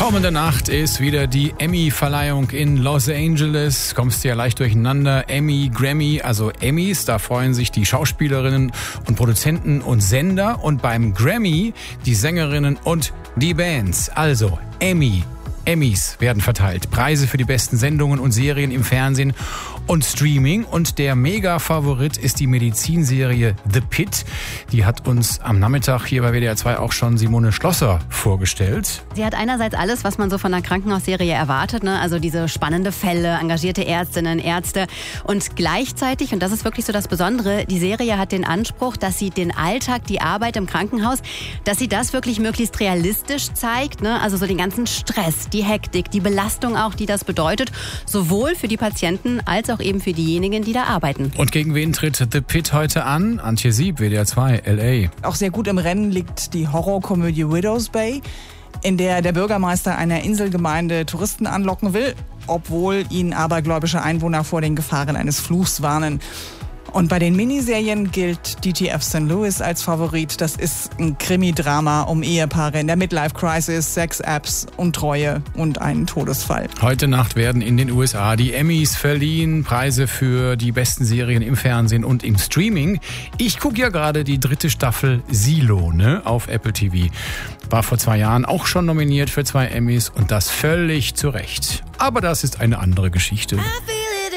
Kommende Nacht ist wieder die Emmy-Verleihung in Los Angeles. Kommst du ja leicht durcheinander. Emmy, Grammy, also Emmys, da freuen sich die Schauspielerinnen und Produzenten und Sender. Und beim Grammy die Sängerinnen und die Bands. Also Emmys werden verteilt. Preise für die besten Sendungen und Serien im Fernsehen und Streaming. Und der Mega-Favorit ist die Medizinserie The Pitt. Die hat uns am Nachmittag hier bei WDR 2 auch schon Simone Schlosser vorgestellt. Sie hat einerseits alles, was man so von einer Krankenhausserie erwartet, ne? Also diese spannende Fälle, engagierte Ärztinnen, Ärzte. Und gleichzeitig, und das ist wirklich so das Besondere, die Serie hat den Anspruch, dass sie den Alltag, die Arbeit im Krankenhaus, dass sie das wirklich möglichst realistisch zeigt, ne? Also so den ganzen Stress, die Hektik, die Belastung auch, die das bedeutet, sowohl für die Patienten als auch eben für diejenigen, die da arbeiten. Und gegen wen tritt The Pitt heute an? Antje Sieb, WDR 2, L.A. Auch sehr gut im Rennen liegt die Horrorkomödie Widow's Bay, in der der Bürgermeister einer Inselgemeinde Touristen anlocken will, obwohl ihn abergläubische Einwohner vor den Gefahren eines Fluchs warnen. Und bei den Miniserien gilt DTF St. Louis als Favorit. Das ist ein Krimi-Drama um Ehepaare in der Midlife-Crisis, Sex-Apps, Untreue und einen Todesfall. Heute Nacht werden in den USA die Emmys verliehen. Preise für die besten Serien im Fernsehen und im Streaming. Ich gucke ja gerade die 3. Staffel Silo, auf Apple TV. War vor 2 Jahren auch schon nominiert für 2 Emmys und das völlig zu Recht. Aber das ist eine andere Geschichte.